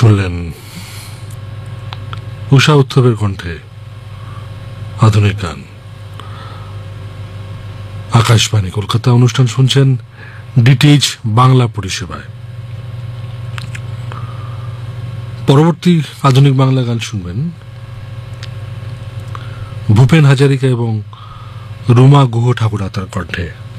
শুনলেন উষা উত্তরের কণ্ঠে আধুনিক গান। আকাশবাণী কলকাতা অনুষ্ঠান শুনছেন ডিটিএইচ বাংলা পরিষেবায়। পরবর্তী আধুনিক বাংলা গান শুনবেন ভূপেন হাজারিকা এবং রুমা গুহ ঠাকুরাতার কণ্ঠে।